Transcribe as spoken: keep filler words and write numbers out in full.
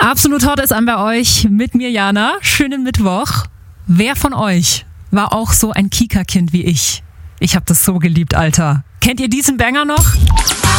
Absolut Hot ist an bei euch mit mir, Jana. Schönen Mittwoch. Wer von euch war auch so ein Kika-Kind wie ich? Ich habe das so geliebt, Alter. Kennt ihr diesen Banger noch?